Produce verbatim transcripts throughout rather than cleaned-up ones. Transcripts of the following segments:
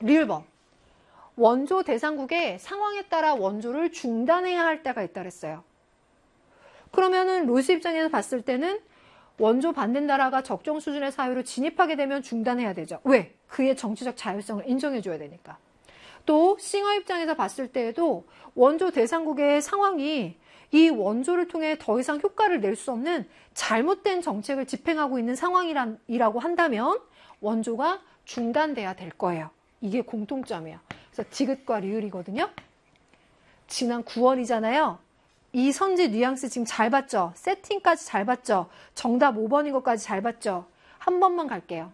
리을 번. 원조 대상국의 상황에 따라 원조를 중단해야 할 때가 있다 그랬어요. 그러면은 롤스 입장에서 봤을 때는 원조 받는 나라가 적정 수준의 사회로 진입하게 되면 중단해야 되죠. 왜? 그의 정치적 자율성을 인정해줘야 되니까. 또 싱어 입장에서 봤을 때에도 원조 대상국의 상황이 이 원조를 통해 더 이상 효과를 낼 수 없는 잘못된 정책을 집행하고 있는 상황이라고 한다면 원조가 중단돼야 될 거예요. 이게 공통점이에요. 그래서 디귿과 리을이거든요. 지난 구월이잖아요. 이 선지 뉘앙스 지금 잘 봤죠? 세팅까지 잘 봤죠? 정답 오 번인 것까지 잘 봤죠? 한 번만 갈게요.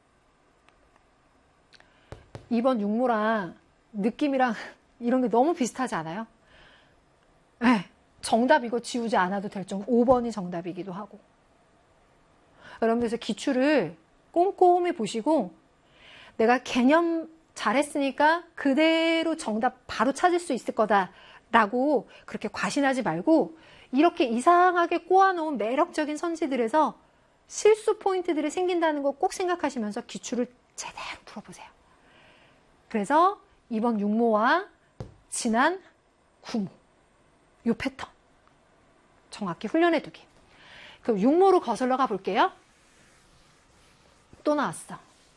이 번 육모랑 느낌이랑 이런 게 너무 비슷하지 않아요? 네, 정답 이거 지우지 않아도 될 정도. 오 번이 정답이기도 하고. 여러분들 그래서 기출을 꼼꼼히 보시고 내가 개념 잘했으니까 그대로 정답 바로 찾을 수 있을 거다라고 그렇게 과신하지 말고 이렇게 이상하게 꼬아놓은 매력적인 선지들에서 실수 포인트들이 생긴다는 거 꼭 생각하시면서 기출을 제대로 풀어보세요. 그래서 이번 육모와 지난 구모 이 패턴 정확히 훈련해두기. 그럼 육모로 거슬러 가볼게요. 또 나왔어.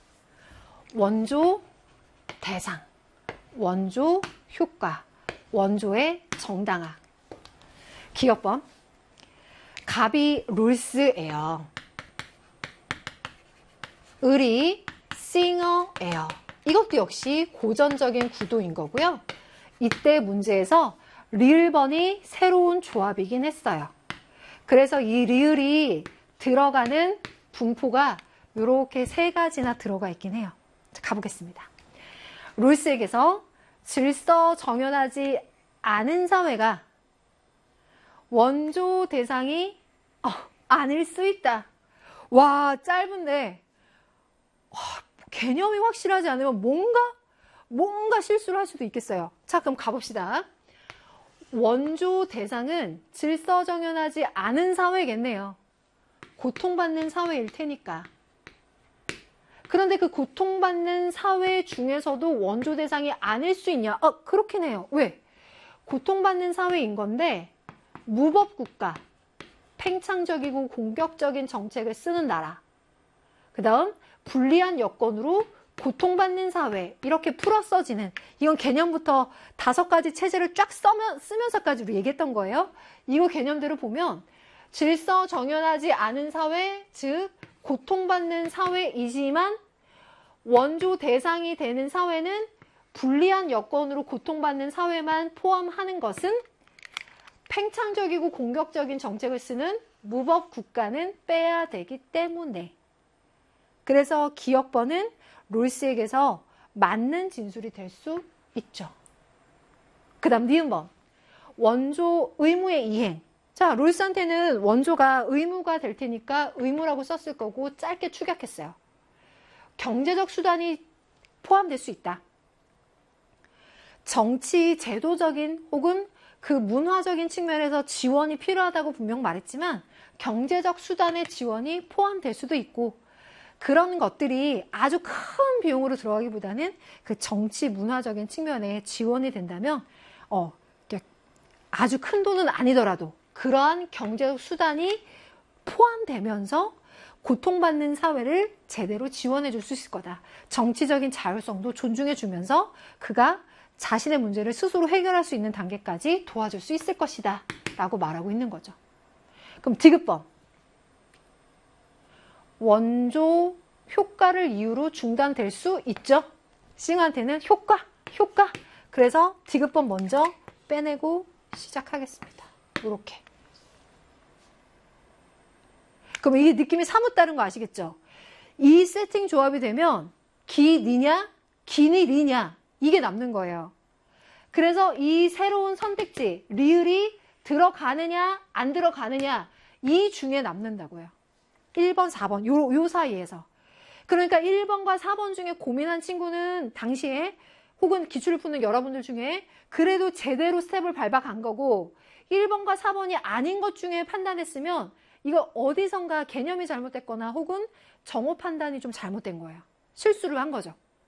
원조 대상, 원조 효과, 원조의 정당화. 기억번. 갑이 롤스예요. 을이 싱어예요. 이것도 역시 고전적인 구도인 거고요. 이때 문제에서 리을번이 새로운 조합이긴 했어요. 그래서 이 리을이 들어가는 분포가 이렇게 세 가지나 들어가 있긴 해요. 자, 가보겠습니다. 롤스에게서 질서 정연하지 않은 사회가 원조 대상이 어, 아닐 수 있다. 와, 짧은데 와, 개념이 확실하지 않으면 뭔가 뭔가 실수를 할 수도 있겠어요. 자, 그럼 가봅시다. 원조 대상은 질서 정연하지 않은 사회겠네요. 고통받는 사회일 테니까. 그런데 그 고통받는 사회 중에서도 원조 대상이 아닐 수 있냐? 어, 그렇긴 해요. 왜? 고통받는 사회인 건데 무법국가, 팽창적이고 공격적인 정책을 쓰는 나라. 그 다음 불리한 여건으로 고통받는 사회 이렇게 풀어 써지는 이건 개념부터 다섯 가지 체제를 쫙 써면, 쓰면서까지 우리 얘기했던 거예요. 이거 개념대로 보면 질서 정연하지 않은 사회, 즉 고통받는 사회이지만 원조 대상이 되는 사회는 불리한 여건으로 고통받는 사회만 포함하는 것은 팽창적이고 공격적인 정책을 쓰는 무법 국가는 빼야 되기 때문에. 그래서 기억번은 롤스에게서 맞는 진술이 될 수 있죠. 그 다음 니은번. 원조 의무의 이행. 자, 롤스한테는 원조가 의무가 될 테니까 의무라고 썼을 거고 짧게 축약했어요. 경제적 수단이 포함될 수 있다. 정치, 제도적인 혹은 그 문화적인 측면에서 지원이 필요하다고 분명 말했지만 경제적 수단의 지원이 포함될 수도 있고 그런 것들이 아주 큰 비용으로 들어가기보다는 그 정치, 문화적인 측면에 지원이 된다면 어, 아주 큰 돈은 아니더라도 그러한 경제적 수단이 포함되면서 고통받는 사회를 제대로 지원해 줄 수 있을 거다. 정치적인 자율성도 존중해 주면서 그가 자신의 문제를 스스로 해결할 수 있는 단계까지 도와줄 수 있을 것이다 라고 말하고 있는 거죠. 그럼 디귿번. 원조 효과를 이유로 중단될 수 있죠. 싱한테는 효과, 효과. 그래서 디귿번 먼저 빼내고 시작하겠습니다. 이렇게. 그럼 이게 느낌이 사뭇 다른 거 아시겠죠? 이 세팅 조합이 되면 기, 니냐, 기니, 리냐 이게 남는 거예요. 그래서 이 새로운 선택지, 리을이 들어가느냐 안 들어가느냐 이 중에 남는다고요. 일 번, 사 번 요, 요 사이에서. 그러니까 일 번과 사 번 중에 고민한 친구는 당시에 혹은 기출을 푸는 여러분들 중에 그래도 제대로 스텝을 밟아간 거고 일 번과 사 번이 아닌 것 중에 판단했으면 이거 어디선가 개념이 잘못됐거나 혹은 정오 판단이 좀 잘못된 거예요. 실수를 한 거죠.